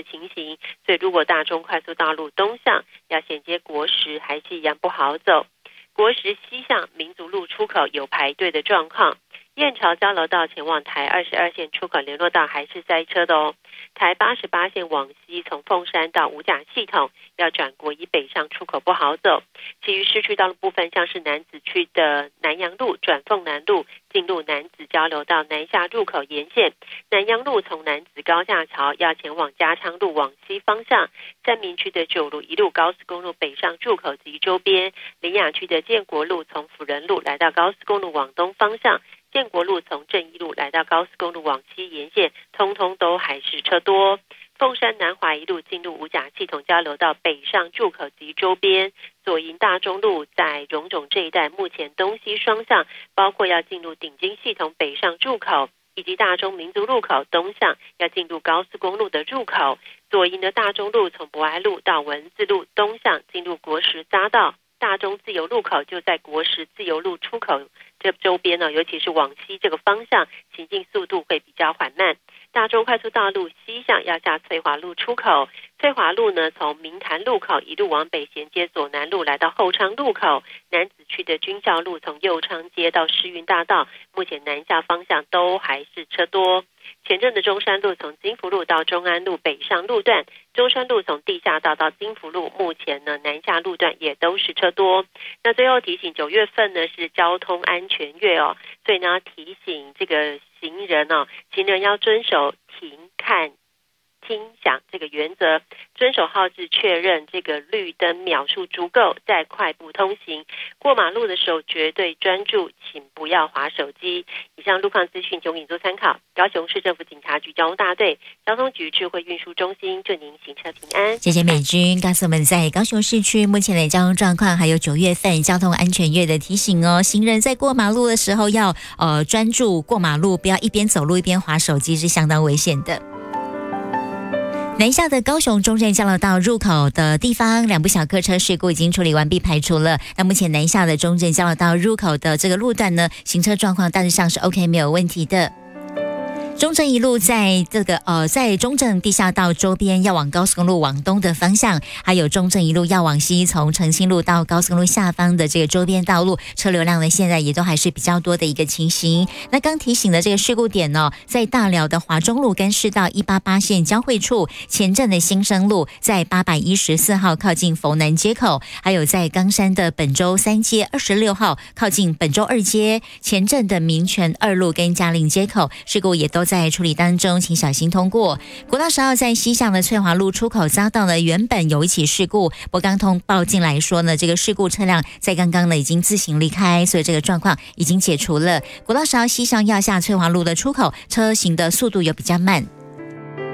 的情形，所以如果大中快速道路东向要衔接国十还是一样不好走。国十西向民族路出口有排队的状况，燕巢交流道前往台22线出口联络道还是塞车的哦。台88线往西从凤山到五甲系统要转国一北上出口不好走，其余市区道路部分像是楠梓区的南阳路转凤南路进入楠梓交流道南下入口沿线，南阳路从楠梓高架桥要前往嘉昌路往西方向，三民区的九如一路高速公路北上入口及周边，林雅区的建国路从辅仁路来到高速公路往东方向，建国路从正义路来到高速公路往西沿线，通通都还是车多。凤山南华一路进入五甲系统交流道北上入口及周边，左营大中路在荣总这一带目前东西双向，包括要进入顶金系统北上入口，以及大中民族路口东向要进入高速公路的入口。左营的大中路从博爱路到文字路东向进入国十匝道，大中自由路口就在国十自由路出口这周边呢，尤其是往西这个方向行进速度会比较缓慢。大中快速道路西向要下翠华路出口，翠华路呢从明潭路口一路往北衔接左南路来到后昌路口，楠梓区的军校路从右昌街到世运大道，目前南下方向都还是车多。前镇的中山路从金福路到中安路北上路段，中山路从地下道到金福路，目前呢南下路段也都是车多。那最后提醒，9月份呢是交通安全月哦，所以呢提醒这个行人哦，行人要遵守停看听响这个原则，遵守号志，确认这个绿灯秒数足够再快步通行。过马路的时候绝对专注，请不要滑手机。以上路况资讯供您做参考。高雄市政府警察局交通大队交通局智慧运输中心祝您行车平安。 谢谢美君告诉我们在高雄市区目前的交通状况，还有9月份交通安全月的提醒哦。行人在过马路的时候要专注过马路，不要一边走路一边滑手机，是相当危险的。南下的高雄中正交流道入口的地方，2部小客车事故已经处理完毕排除了。那目前南下的中正交流道入口的这个路段呢，行车状况大致上是 OK 没有问题的。中正一路在在中正地下道周边要往高速公路往东的方向，还有中正一路要往西，从澄清路到高速公路下方的这个周边道路，车流量呢现在也都还是比较多的一个情形。那刚提醒的这个事故点呢，在大寮的华中路跟市道188线交汇处，前镇的新生路在814号靠近佛南街口，还有在冈山的本州3街26号靠近本州2街，前镇的民权2路跟嘉陵街口事故也都在处理当中，请小心通过。国道10号在西向的翠华路出口遭到了原本有一起事故，我刚通报进来说呢，这个事故车辆在刚刚呢已经自行离开，所以这个状况已经解除了。国道10号西向要下翠华路的出口，车行的速度有比较慢。